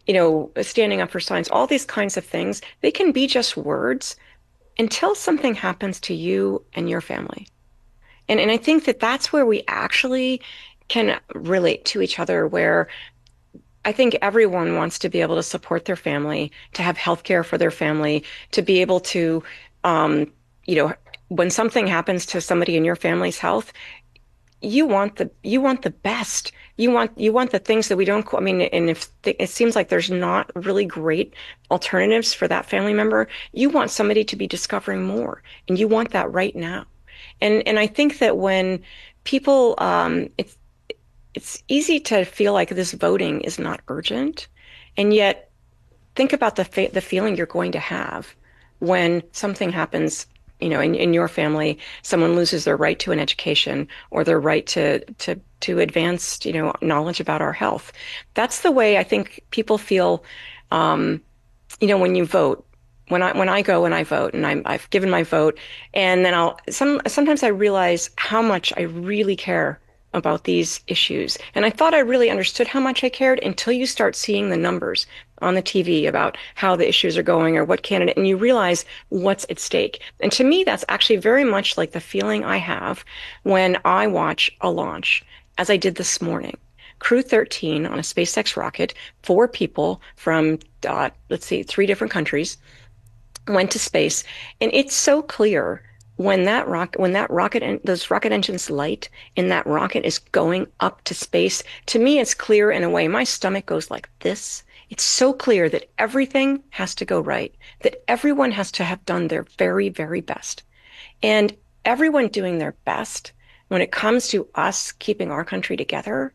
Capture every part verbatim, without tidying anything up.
you know, standing up for science, all these kinds of things, they can be just words until something happens to you and your family. And and I think that that's where we actually can relate to each other, where I think everyone wants to be able to support their family, to have health care for their family, to be able to, um, you know, when something happens to somebody in your family's health, you want the you want the best. You want you want the things that we don't. I mean, and if th it seems like there's not really great alternatives for that family member, you want somebody to be discovering more, and you want that right now. And and I think that when people, um, it's it's easy to feel like this voting is not urgent, and yet think about the fe the feeling you're going to have when something happens, you know, in, in your family, someone loses their right to an education or their right to to to advanced, you know, knowledge about our health. That's the way I think people feel, um, you know, when you vote. When I when I go and I vote and I'm I've given my vote, and then I'll some sometimes I realize how much I really care about these issues. And I thought I really understood how much I cared until you start seeing the numbers on the T V about how the issues are going or what candidate, and you realize what's at stake. And to me, that's actually very much like the feeling I have when I watch a launch, as I did this morning. Crew thirteen on a SpaceX rocket, four people from, uh, let's see, three different countries went to space. And it's so clear when that rock, when that rocket, and those rocket engines light and that rocket is going up to space, to me, it's clear in a way. My stomach goes like this. It's so clear that everything has to go right, that everyone has to have done their very, very best. And everyone doing their best when it comes to us keeping our country together,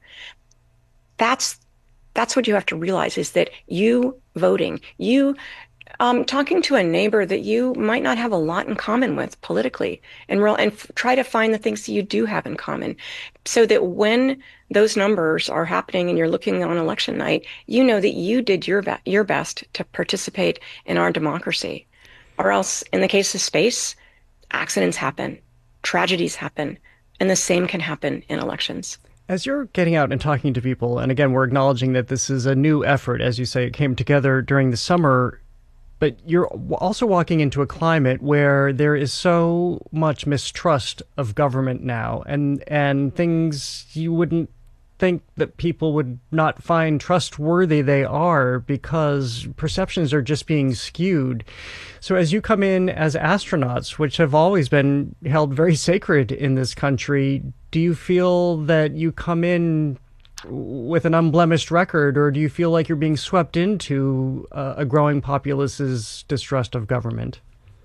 that's that's what you have to realize is that you voting, you um, talking to a neighbor that you might not have a lot in common with politically, and real and f- try to find the things that you do have in common, so that when those numbers are happening and you're looking on election night, you know that you did your be- your best to participate in our democracy. Or else, in the case of space, accidents happen, tragedies happen, and the same can happen in elections. As you're getting out and talking to people, and again, we're acknowledging that this is a new effort, as you say, it came together during the summer, but you're also walking into a climate where there is so much mistrust of government now, and and things you wouldn't think that people would not find trustworthy they are because perceptions are just being skewed. So as you come in as astronauts, which have always been held very sacred in this country, do you feel that you come in with an unblemished record, or do you feel like you're being swept into uh, a growing populace's distrust of government?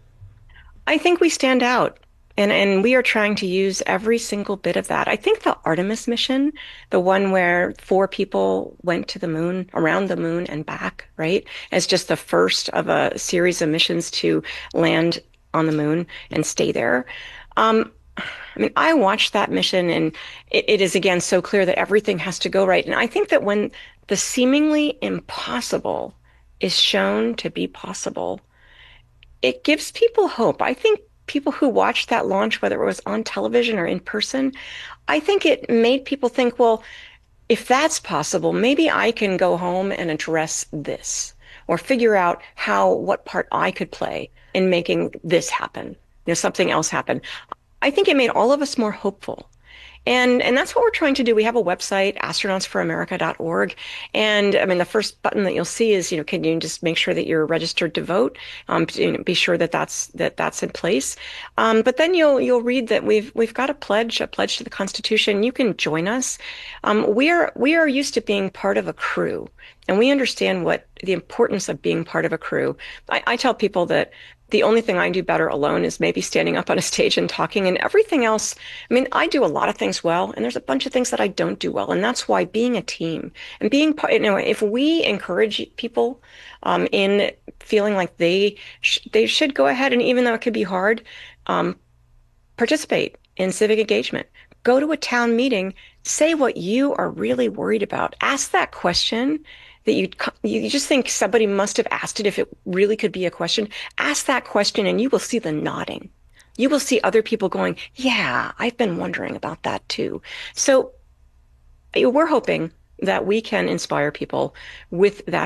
I think we stand out. And, and we are trying to use every single bit of that. I think the Artemis mission, the one where four people went to the moon, around the moon and back, right, as just the first of a series of missions to land on the moon and stay there. Um, I mean, I watched that mission, and it, it is again so clear that everything has to go right. And I think that when the seemingly impossible is shown to be possible, it gives people hope. I think people who watched that launch, whether it was on television or in person, I think it made people think, well, if that's possible, maybe I can go home and address this or figure out how, what part I could play in making this happen, you know, something else happen. I think it made all of us more hopeful. And and that's what we're trying to do. We have a website, astronauts for america dot org. And I mean, the first button that you'll see is, you know, can you just make sure that you're registered to vote? Um, you know, be sure that that's that that's in place. Um, but then you'll you'll read that we've we've got a pledge, a pledge to the Constitution. You can join us. Um, we are we are used to being part of a crew, and we understand what the importance of being part of a crew. I, I tell people that the only thing I do better alone is maybe standing up on a stage and talking, and everything else. I mean, I do a lot of things well, and there's a bunch of things that I don't do well. And that's why being a team and being part, you know, if we encourage people um, in feeling like they sh they should go ahead, and even though it could be hard, um, participate in civic engagement. Go to a town meeting, say what you are really worried about. Ask that question that you you just think somebody must have asked it if it really could be a question. Ask that question and you will see the nodding. You will see other people going, yeah, I've been wondering about that too. So we're hoping that we can inspire people with that